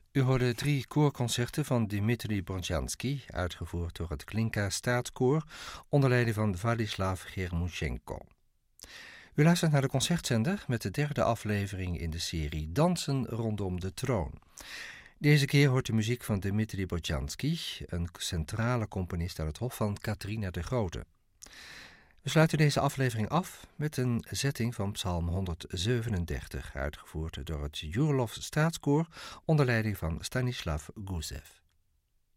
U hoorde 3 koorconcerten van Dmitri Bronjansky, uitgevoerd door het Glinka Staatskoor, onder leiding van Wladislaw Germushenko. U luistert naar de Concertzender met de 3e aflevering in de serie Dansen rondom de troon. Deze keer hoort de muziek van Dmitri Bronjansky, een centrale componist uit het hof van Catharina de Grote. We sluiten deze aflevering af met een zetting van Psalm 137, uitgevoerd door het Jourlov Staatskoor onder leiding van Stanislav Gusev.